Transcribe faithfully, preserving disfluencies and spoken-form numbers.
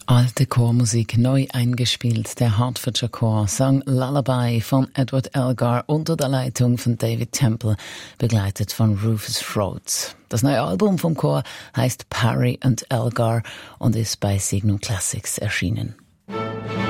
Alte Chormusik neu eingespielt. Der Hertfordshire Chor sang Lullaby von Edward Elgar unter der Leitung von David Temple, begleitet von Rufus Rhodes. Das neue Album vom Chor heißt Parry and Elgar und ist bei Signum Classics erschienen.